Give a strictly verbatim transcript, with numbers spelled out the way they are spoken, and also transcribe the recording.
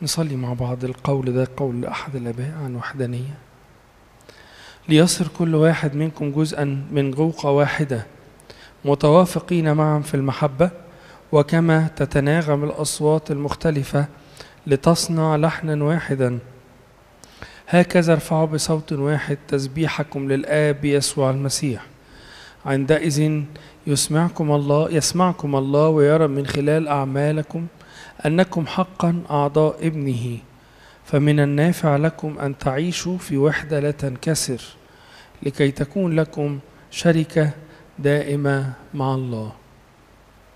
نصلي مع بعض. القول ده قول أحد الآباء عن وحدانية. ليصر كل واحد منكم جزءا من جوقة واحدة متوافقين معا في المحبة، وكما تتناغم الأصوات المختلفة لتصنع لحنا واحدا، هكذا ارفعوا بصوت واحد تسبيحكم للآب يسوع المسيح. عندئذ يسمعكم الله يسمعكم الله ويرى من خلال أعمالكم أنكم حقا أعضاء ابنه، فمن النافع لكم أن تعيشوا في وحدة لا تنكسر، لكي تكون لكم شركة دائمة مع الله.